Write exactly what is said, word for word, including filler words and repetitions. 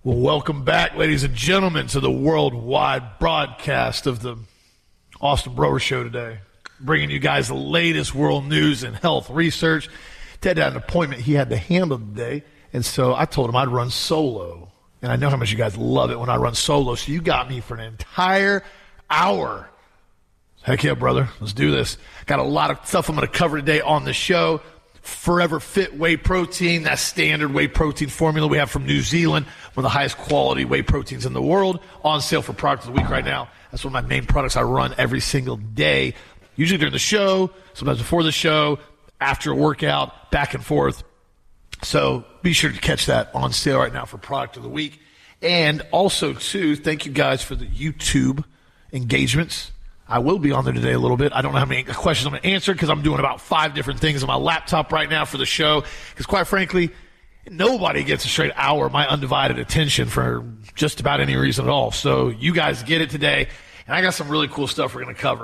Well, welcome back, ladies and gentlemen, to the worldwide broadcast of the Austin Brower Show today, bringing you guys the latest world news and health research. Ted had an appointment he had to handle today, and so I told him I'd run solo. And I know how much you guys love it when I run solo, so you got me for an entire hour. Heck yeah, brother. Let's do this. Got a lot of stuff I'm going to cover today on the show. Forever Fit Whey Protein, that standard whey protein formula we have from New Zealand, one of the highest quality whey proteins in the world, on sale for Product of the Week right now. That's one of my main products I run every single day, usually during the show, sometimes before the show, after a workout, back and forth. So be sure to catch that on sale right now for Product of the Week. And also, too, thank you guys for the YouTube engagements. I will be on there today a little bit. I don't know how many questions I'm going to answer because I'm doing about five different things on my laptop right now for the show. Because quite frankly, nobody gets a straight hour of my undivided attention for just about any reason at all. So you guys get it today. And I got some really cool stuff we're going to cover.